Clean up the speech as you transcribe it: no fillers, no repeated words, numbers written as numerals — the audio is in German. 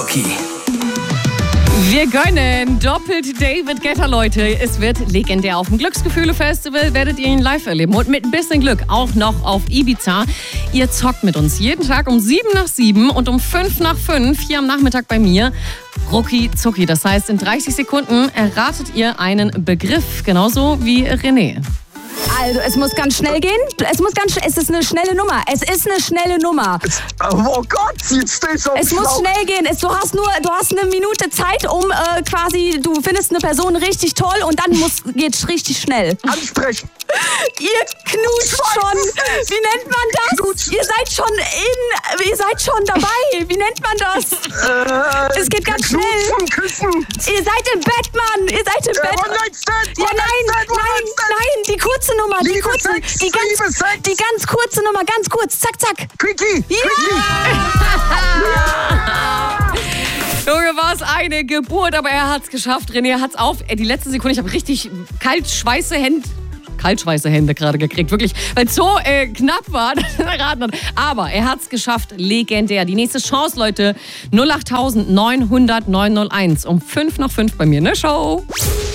Okay. Wir gönnen doppelt David Guetta, Leute. Es wird legendär. Auf dem Glücksgefühle-Festival werdet ihr ihn live erleben. Und mit ein bisschen Glück auch noch auf Ibiza. Ihr zockt mit uns jeden Tag um 7 nach 7 und um 5 nach 5 hier am Nachmittag bei mir. Rucki Zucki. Das heißt, in 30 Sekunden erratet ihr einen Begriff. Genauso wie René. Also, es muss ganz schnell gehen. Es ist eine schnelle Nummer. Oh Gott, jetzt stehst du auf Es muss schnell gehen. Du hast eine Minute Zeit, um du findest eine Person richtig toll und dann geht's richtig schnell. Ansprechen. Ihr knutscht schon. Wie nennt man das? Knutschen. Ihr seid schon dabei. Wie nennt man das? Es geht ganz schnell. Küssen. Ihr seid im Bett, Mann. Ihr seid im Bett. Ja, nein, die kurze Nummer. Die ganz kurze Nummer, ganz kurz. Zack, zack. Quickie. Junge, war es eine Geburt, aber er hat's geschafft. René hat's auf. Die letzte Sekunde, ich habe richtig kaltschweiße Hände gerade gekriegt, wirklich, weil es so knapp war, dass er erraten hat. Aber er hat's geschafft, legendär. Die nächste Chance, Leute, 08900 901 um 5 nach 5 bei mir in der Show.